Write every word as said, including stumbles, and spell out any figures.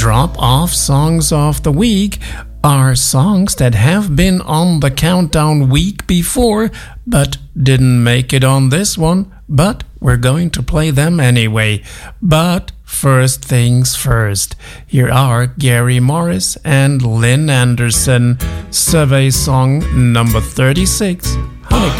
drop-off songs of the week are songs that have been on the countdown week before, but didn't make it on this one, but we're going to play them anyway. But first things first, here are Gary Morris and Lynn Anderson, survey song number thirty-six, Honey.